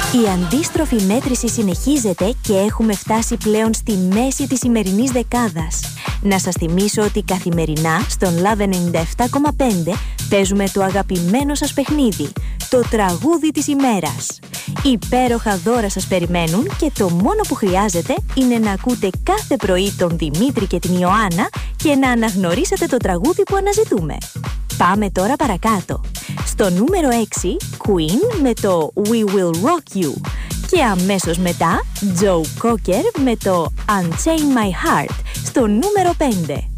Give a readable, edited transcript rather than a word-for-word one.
Η αντίστροφη μέτρηση συνεχίζεται και έχουμε φτάσει πλέον στη μέση της σημερινής δεκάδας. Να σας θυμίσω ότι καθημερινά στον Love 97,5 παίζουμε το αγαπημένο σας παιχνίδι, το τραγούδι της ημέρας. Υπέροχα δώρα σας περιμένουν και το μόνο που χρειάζεται είναι να ακούτε κάθε πρωί τον Δημήτρη και την Ιωάννα και να αναγνωρίσετε το τραγούδι που αναζητούμε. Πάμε τώρα παρακάτω. Στο νούμερο 6, Queen με το We Will Rock You. Και αμέσως μετά, Joe Cocker με το Unchain My Heart στο νούμερο 5.